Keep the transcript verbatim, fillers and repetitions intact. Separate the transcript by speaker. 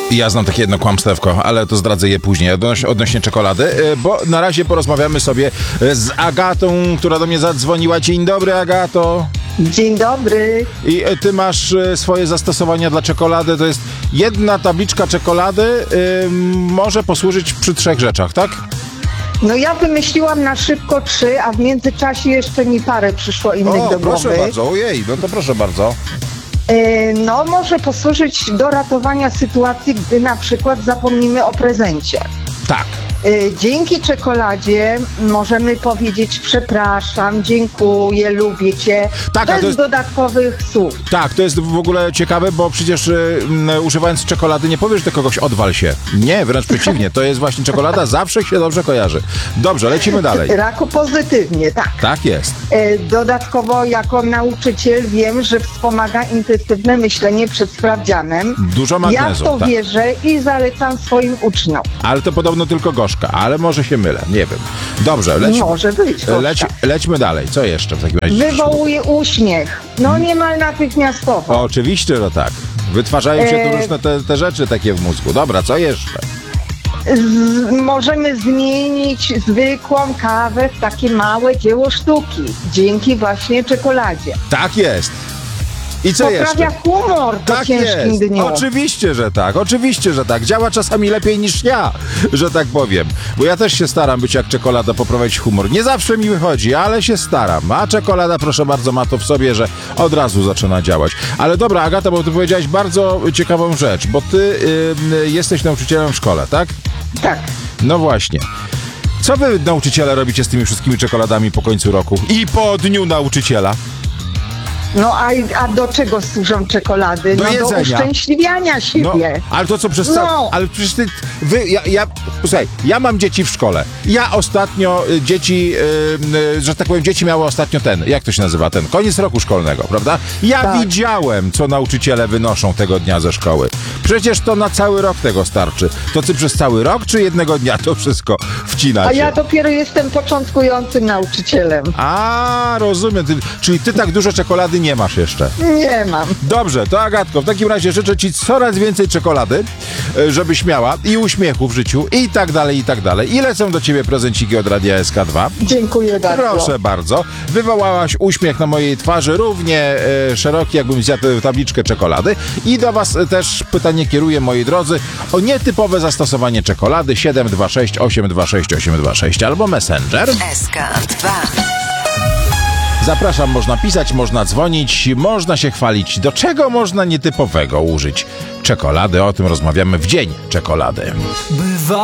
Speaker 1: Ja znam takie jedno kłamstewko, ale to zdradzę je później odnoś, odnośnie czekolady, bo na razie porozmawiamy sobie z Agatą, która do mnie zadzwoniła. Dzień dobry, Agato.
Speaker 2: Dzień dobry.
Speaker 1: I ty masz swoje zastosowania dla czekolady. To jest jedna tabliczka czekolady, yy, może posłużyć przy trzech rzeczach, tak?
Speaker 2: No ja wymyśliłam na szybko trzy, a w międzyczasie jeszcze mi parę przyszło innych
Speaker 1: o,
Speaker 2: do głowy.
Speaker 1: proszę bardzo, ojej, no to proszę bardzo.
Speaker 2: Yy, no może posłużyć do ratowania sytuacji, gdy na przykład zapomnimy o prezencie.
Speaker 1: Tak.
Speaker 2: Yy, dzięki czekoladzie możemy powiedzieć przepraszam, dziękuję, lubię cię,
Speaker 1: Tak,
Speaker 2: bez
Speaker 1: to jest...
Speaker 2: dodatkowych słów.
Speaker 1: Tak, to jest w ogóle ciekawe, bo przecież y, y, używając czekolady nie powiesz do kogoś odwal się. Nie, wręcz przeciwnie, to jest właśnie czekolada, zawsze się dobrze kojarzy. Dobrze, lecimy dalej.
Speaker 2: Raku pozytywnie, tak.
Speaker 1: Tak jest.
Speaker 2: Yy, dodatkowo jako nauczyciel wiem, że wspomaga intensywne myślenie przed sprawdzianem.
Speaker 1: Dużo magnezu.
Speaker 2: Ja w to
Speaker 1: tak.
Speaker 2: wierzę i zalecam swoim uczniom.
Speaker 1: Ale to podobno tylko gorzka, ale może się mylę, nie wiem. Dobrze, lećmy,
Speaker 2: Może być.
Speaker 1: leć, lećmy dalej. Co jeszcze w takim razie?
Speaker 2: Wywołuje uśmiech. No niemal natychmiastowo.
Speaker 1: O, oczywiście, że tak. Wytwarzają się tu
Speaker 2: E-
Speaker 1: różne te, te rzeczy takie w mózgu. Dobra, co jeszcze?
Speaker 2: Z, możemy zmienić zwykłą kawę w takie małe dzieło sztuki. Dzięki właśnie czekoladzie.
Speaker 1: Tak jest. I co
Speaker 2: Poprawia
Speaker 1: jeszcze?
Speaker 2: humor po
Speaker 1: Tak
Speaker 2: ciężkim
Speaker 1: jest.
Speaker 2: dniu.
Speaker 1: Oczywiście, że tak. Oczywiście, że tak. Działa czasami lepiej niż ja, że tak powiem. Bo ja też się staram być jak czekolada, poprawiać humor. Nie zawsze mi wychodzi, ale się staram. A czekolada, proszę bardzo, ma to w sobie, że od razu zaczyna działać. Ale dobra, Agata, bo ty powiedziałaś bardzo ciekawą rzecz, bo ty yy, jesteś nauczycielem w szkole, tak?
Speaker 2: Tak.
Speaker 1: No właśnie. Co wy, nauczyciele, robicie z tymi wszystkimi czekoladami po końcu roku? I po dniu nauczyciela?
Speaker 2: No a, a do czego służą czekolady?
Speaker 1: Do
Speaker 2: no
Speaker 1: jedzenia.
Speaker 2: do uszczęśliwiania
Speaker 1: No,
Speaker 2: siebie.
Speaker 1: ale to co przez
Speaker 2: No.
Speaker 1: ca- ale przecież ty, wy, ja, ja, słuchaj, ja mam dzieci w szkole. Ja ostatnio y, dzieci, y, y, że tak powiem, dzieci miały ostatnio ten, jak to się nazywa, ten, koniec roku szkolnego, prawda? Ja
Speaker 2: Tak.
Speaker 1: widziałem, co nauczyciele wynoszą tego dnia ze szkoły. Przecież to na cały rok tego starczy. To ty przez cały rok, czy jednego dnia to wszystko wcinacie?
Speaker 2: A ja dopiero jestem początkującym nauczycielem.
Speaker 1: A, rozumiem. Ty, czyli ty tak dużo czekolady nie masz jeszcze.
Speaker 2: Nie mam.
Speaker 1: Dobrze, to Agatko, w takim razie życzę ci coraz więcej czekolady, e, żebyś miała i uśmiechu w życiu i tak dalej, i tak dalej. I lecą do ciebie prezenciki od Radia S K dwa.
Speaker 2: Dziękuję bardzo.
Speaker 1: Proszę bardzo. Wywołałaś uśmiech na mojej twarzy, równie e, szeroki, jakbym zjadł tabliczkę czekolady. I do was też pytanie kieruję, moi drodzy, o nietypowe zastosowanie czekolady siedem dwa sześć osiem dwa sześć osiem dwa sześć albo Messenger.
Speaker 3: S K dwa.
Speaker 1: Zapraszam, można pisać, można dzwonić, można się chwalić. Do czego można nietypowego użyć czekolady? O tym rozmawiamy w Dzień Czekolady.
Speaker 4: Bywa